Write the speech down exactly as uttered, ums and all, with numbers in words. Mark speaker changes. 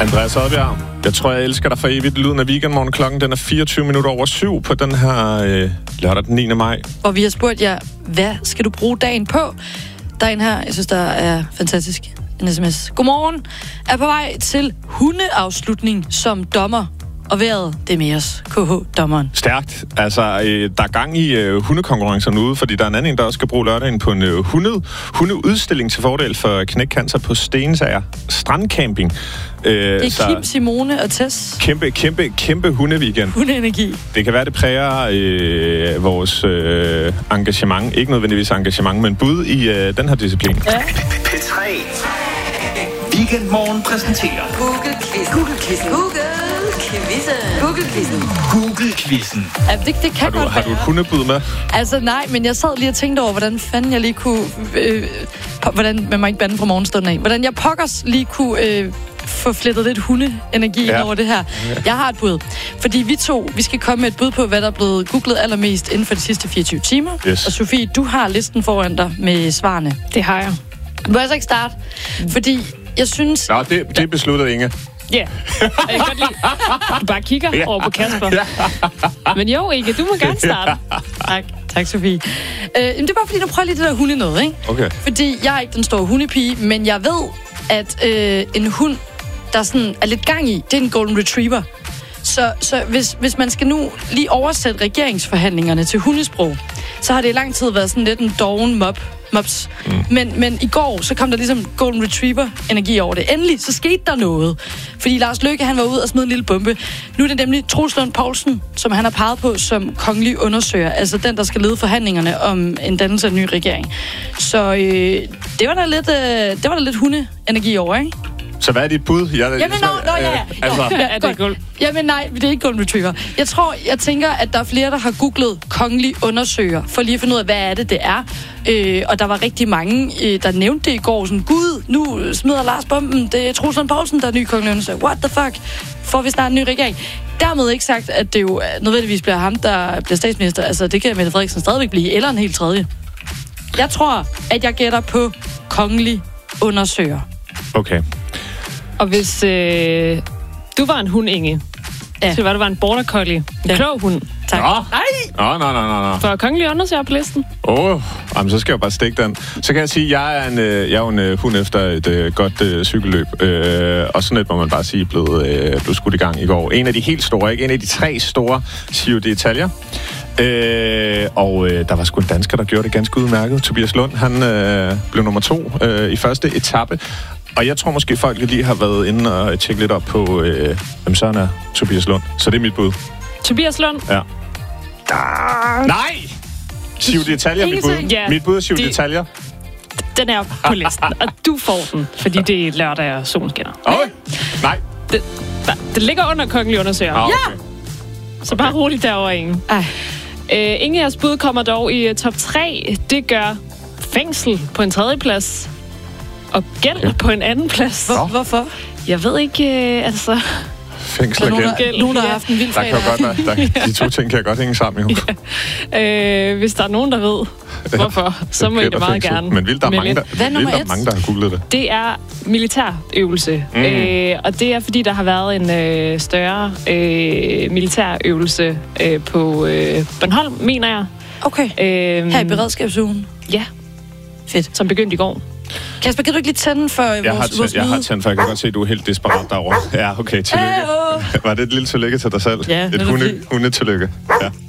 Speaker 1: Andreas Oddbjerg, jeg tror, jeg elsker dig for evigt. Lyden af Weekendmorgen. Klokken den er fireogtyve minutter over syv på den her øh, lørdag den niende maj.
Speaker 2: Og vi har spurgt jer, hvad skal du bruge dagen på? Der er en her, jeg synes, der er fantastisk. En sms. Godmorgen. Er på vej til hundeafslutning som dommer. Og vejret, det er med os. K H-dommeren.
Speaker 1: Stærkt. Altså, øh, der er gang i øh, hundekonkurrencerne ude, fordi der er en anden, der også skal bruge lørdagen på en øh, hunde, hundeudstilling til fordel for knækcancer på Stensager Strandcamping. Øh,
Speaker 2: det er Kim, Simone og Tess.
Speaker 1: Kæmpe, kæmpe, kæmpe hundeweekend.
Speaker 2: Hundeenergi.
Speaker 1: Det kan være, det præger øh, vores øh, engagement. Ikke nødvendigvis engagement, men bud i øh, den her disciplin.
Speaker 2: Ja.
Speaker 3: P tre. Weekendmorgen præsenterer
Speaker 4: Google-quizzen. Google-quizzen. Google-quizzen. Google-quizzen.
Speaker 3: Google-quizzen.
Speaker 2: Ja, det, det kan
Speaker 1: Har du,
Speaker 2: godt
Speaker 1: har du et
Speaker 2: være.
Speaker 1: hundebud med?
Speaker 2: Altså nej, men jeg sad lige og tænkte over, hvordan fanden jeg lige kunne... Øh, på, hvordan, man må ikke bande fra morgenstunden af. Hvordan jeg pokkers lige kunne... Øh, få flettet lidt hundeenergi
Speaker 1: Ja.
Speaker 2: over det her.
Speaker 1: Ja.
Speaker 2: Jeg har et bud. Fordi vi to, vi skal komme med et bud på, hvad der er blevet googlet allermest inden for de sidste fireogtyve timer.
Speaker 1: Yes.
Speaker 2: Og Sofie, du har listen foran dig med svarene.
Speaker 5: Det har jeg.
Speaker 2: Du må altså ikke starte, fordi jeg synes...
Speaker 1: Nå, det, det besluttede Inge.
Speaker 5: Ja. Yeah. Jeg kan godt lide. Du bare kigger
Speaker 1: Ja.
Speaker 5: over på Kasper. Men jo, Ikke, du må gerne starte.
Speaker 2: Tak, tak Sofie. Øh, det er bare fordi, du prøver lige det der hunde noget, ikke?
Speaker 1: Okay.
Speaker 2: Fordi jeg er ikke den store hundepige, men jeg ved, at øh, en hund, der sådan er lidt gang i, det er en golden retriever. Så, så hvis, hvis man skal nu lige oversætte regeringsforhandlingerne til hundesprog, så har det i lang tid været sådan lidt en doven mop. Mops. Mm. Men, men i går, så kom der ligesom golden retriever-energi over det. Endelig, så skete der noget. Fordi Lars Løkke, han var ude og smed en lille bombe. Nu er det nemlig Troels Lund Poulsen, som han har peget på som kongelig undersøger. Altså den, der skal lede forhandlingerne om en dannelse af en ny regering. Så øh, det var der lidt, øh, det var der lidt hunde-energi over, ikke?
Speaker 1: Så hvad er dit bud? Jeg,
Speaker 2: Jamen, nå, nå, ja, ja.
Speaker 1: Altså,
Speaker 2: ja,
Speaker 5: Er det
Speaker 2: godt. Jamen nej, det er ikke golden retriever. Jeg tror, jeg tænker, at der er flere, der har googlet kongelig undersøger, for lige at finde ud af, hvad er det, det er. Øh, og der var rigtig mange, øh, der nævnte det i går, sådan, gud, nu smider Lars bomben, det er Troels Lund Poulsen, der er ny kongelig undersøger. What the fuck? Får vi snart en ny regering? Dermed ikke sagt, at det jo nødvendigvis bliver ham, der bliver statsminister. Altså, det kan Mette Frederiksen stadigvæk blive, eller en helt tredje. Jeg tror, at jeg gætter på kongelig undersøger.
Speaker 1: okay.
Speaker 5: Og hvis øh, du var en hund, Inge,
Speaker 2: Ja.
Speaker 5: så var du var en border collie. En
Speaker 2: Ja.
Speaker 5: klog hund.
Speaker 2: Tak.
Speaker 1: Nå.
Speaker 2: Nej!
Speaker 1: Nå, nå, nå, nå, nå.
Speaker 5: For kongelig undersøger på listen.
Speaker 1: Åh, oh, jamen, så skal jeg bare stikke den. Så kan jeg sige, at jeg er en, øh, jeg er jo en øh, hund efter et øh, godt øh, cykelløb. Øh, og sådan et, må man bare sige, blevet, øh, blev skudt i gang i går. En af de helt store, ikke? En af de tre store Giro d'Italia. Øh, og øh, der var sgu en dansker, der gjorde det ganske udmærket. Tobias Lund, han øh, blev nummer to øh, i første etape. Og jeg tror måske, folk lige har været inde og tjekke lidt op på, øh, hvem sådan er Tobias Lund. Så det er mit bud.
Speaker 5: Tobias Lund.
Speaker 1: Ja. Nej! Giro d'Italia, mit bud.
Speaker 5: Ja,
Speaker 1: Mit bud er Giro
Speaker 5: det-
Speaker 1: d'Italia.
Speaker 5: Den er på listen, og du får den, fordi det er lørdag og solen skinner.
Speaker 1: Okay. Nej.
Speaker 5: Det, der, det ligger under kongelig undersøger.
Speaker 1: Ah, okay.
Speaker 5: Så bare roligt derover, Inge.
Speaker 2: Ej.
Speaker 5: Øh, Inge, jeres bud kommer dog i uh, top tre. Det gør fængsel på en tredje plads. Og gæld
Speaker 1: Okay.
Speaker 5: på en anden plads.
Speaker 2: Hvor, hvorfor?
Speaker 5: Jeg ved ikke, øh, altså...
Speaker 1: Fængsel
Speaker 2: Der er
Speaker 1: og
Speaker 2: nogen,
Speaker 1: gæld.
Speaker 2: der, nogen, der har haft en vild
Speaker 1: Der kan jo
Speaker 2: fredag.
Speaker 1: godt være, der, de to ting kan godt hænge sammen, jo.
Speaker 5: Øh, hvis der er nogen, der ved, hvorfor, så må I
Speaker 1: Gæld
Speaker 5: det
Speaker 1: og
Speaker 5: meget
Speaker 1: fængsel.
Speaker 5: gerne.
Speaker 1: Men vildt, der er
Speaker 5: melde
Speaker 1: mange,
Speaker 5: ind.
Speaker 1: der,
Speaker 2: Hvad er nummer
Speaker 1: vildt, der, er
Speaker 2: et?
Speaker 1: mange, der har googlet det.
Speaker 5: Det er militærøvelse. Mm. Øh, og det er, fordi der har været en øh, større øh, militærøvelse øh, på øh, Bornholm, mener jeg.
Speaker 2: Okay.
Speaker 5: Øh,
Speaker 2: Her i beredskabsugen.
Speaker 5: Ja,
Speaker 2: Fedt.
Speaker 5: som begyndte i går.
Speaker 2: Kasper, kan du ikke lige tænde for
Speaker 1: Jeg har,
Speaker 2: vores,
Speaker 1: tændt,
Speaker 2: vores
Speaker 1: jeg har
Speaker 2: lyde?
Speaker 1: tændt, for jeg kan godt se, at du er helt desperat derovre. Ja, okay, tillykke.
Speaker 2: Hey, oh.
Speaker 1: Var det et lille tillykke til dig selv?
Speaker 2: Ja,
Speaker 1: et
Speaker 2: netop
Speaker 1: hunde,
Speaker 2: fordi-
Speaker 1: hunde tillykke. Ja.